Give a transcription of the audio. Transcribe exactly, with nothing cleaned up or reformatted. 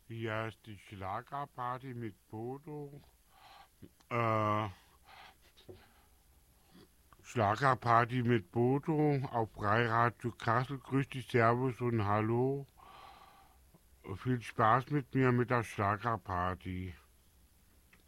Hier ist die Schlagerparty mit Bodo. Äh, Schlagerparty mit Bodo auf Freiradio Kassel. Grüß dich, Servus und Hallo. Viel Spaß mit mir mit der Schlagerparty.